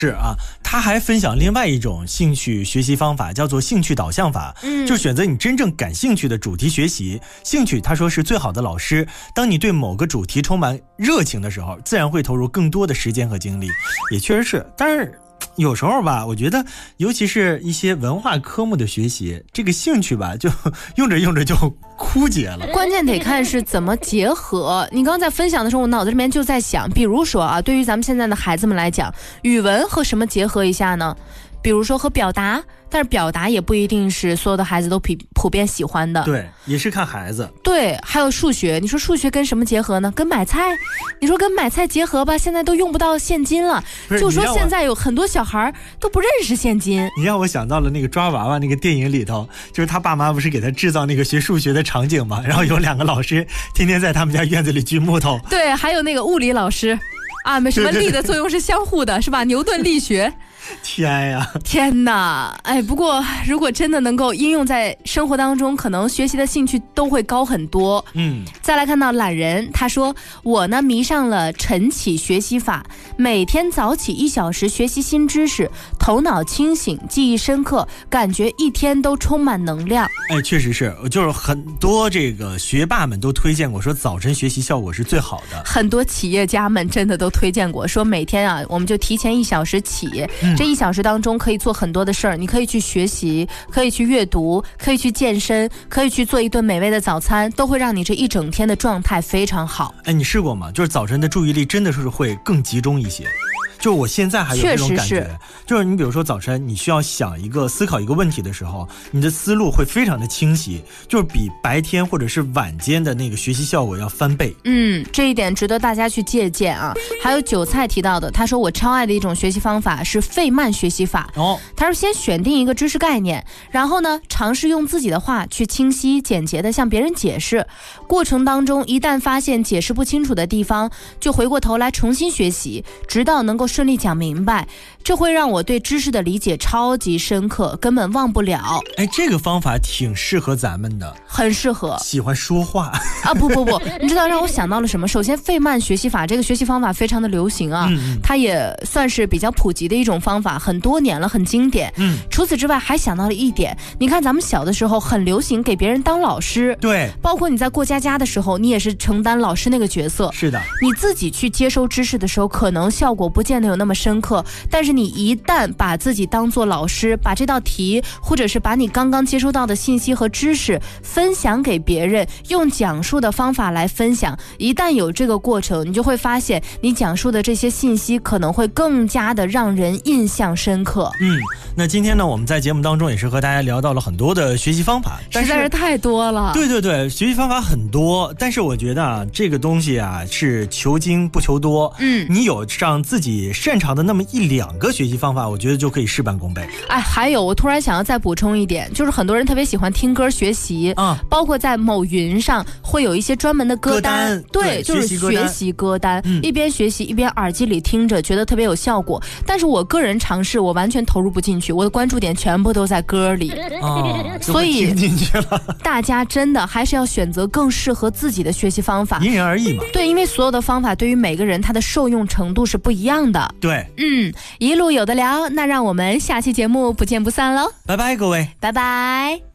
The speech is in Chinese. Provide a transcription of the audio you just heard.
是啊，他还分享另外一种兴趣学习方法，叫做兴趣导向法。就选择你真正感兴趣的主题学习。兴趣他说是最好的老师，当你对某个主题充满热情的时候，自然会投入更多的时间和精力。也确实是，但是有时候吧，我觉得尤其是一些文化科目的学习，这个兴趣吧就用着用着就枯竭了。 关键得看是怎么结合。你刚刚在分享的时候，我脑子里面就在想，比如说啊，对于咱们现在的孩子们来讲，语文和什么结合一下呢？比如说和表达，但是表达也不一定是所有的孩子都普遍喜欢的。 对，也是看孩子。 对，还有数学，你说数学跟什么结合呢？跟买菜。你说跟买菜结合吧，现在都用不到现金了。就说现在有很多小孩都不认识现金。 你让我想到了那个抓娃娃那个电影里头，就是他爸妈不是给他制造那个学数学的场景嘛，然后有2个老师天天在他们家院子里锯木头。 对，还有那个物理老师啊，什么力的作用是相互的，是吧？牛顿力学。天哪！哎，不过如果真的能够应用在生活当中，可能学习的兴趣都会高很多。再来看到懒人，他说我呢迷上了晨起学习法，每天早起1小时学习新知识，头脑清醒，记忆深刻，感觉一天都充满能量。 哎，确实是，就是很多这个学霸们都推荐过，说早晨学习效果是最好的。 很多企业家们真的都推荐过，说每天啊，我们就提前1小时起。这1小时当中可以做很多的事儿，你可以去学习，可以去阅读，可以去健身，可以去做一顿美味的早餐，都会让你这一整天的状态非常好。 哎，你试过吗？就是早晨的注意力真的是会更集中一些。就我现在还有这种感觉，就是你比如说早晨你需要思考一个问题的时候，你的思路会非常的清晰，就是比白天或者是晚间的那个学习效果要翻倍。 这一点值得大家去借鉴啊。还有韭菜提到的，他说我超爱的一种学习方法是费曼学习法。他说先选定一个知识概念，然后呢尝试用自己的话去清晰简洁的向别人解释，过程当中一旦发现解释不清楚的地方，就回过头来重新学习，直到能够顺利讲明白，这会让我对知识的理解超级深刻，根本忘不了。 哎，这个方法挺适合咱们的， 很适合。 喜欢说话啊？不，你知道让我想到了什么？首先，费曼学习法这个学习方法非常的流行啊，它也算是比较普及的一种方法，很多年了，很经典。除此之外，还想到了一点，你看咱们小的时候很流行给别人当老师， 对， 包括你在过家家的时候，你也是承担老师那个角色。 是的， 你自己去接收知识的时候，可能效果不见得有那么深刻，但是你一旦把自己当作老师，把这道题或者是把你刚刚接收到的信息和知识分享给别人，用讲述的方法来分享，一旦有这个过程，你就会发现你讲述的这些信息可能会更加的让人印象深刻。 那今天呢，我们在节目当中也是和大家聊到了很多的学习方法， 实在是太多了。 对，学习方法很多，但是我觉得啊，这个东西啊是求精不求多。你有让自己擅长的那么1-2个学习方法，我觉得就可以事半功倍。 哎，还有我突然想要再补充一点，就是很多人特别喜欢听歌学习，包括在某云上会有一些专门的歌单，对，就是学习歌单，一边学习一边耳机里听着，觉得特别有效果。但是我个人尝试，我完全投入不进去，我的关注点全部都在歌里，所以听进去了。 大家真的还是要选择更适合自己的学习方法， 因人而异嘛。 对，因为所有的方法对于每个人他的受用程度是不一样的。 对， 一路有的聊，那让我们下期节目不见不散喽！ 拜拜，各位， 拜拜。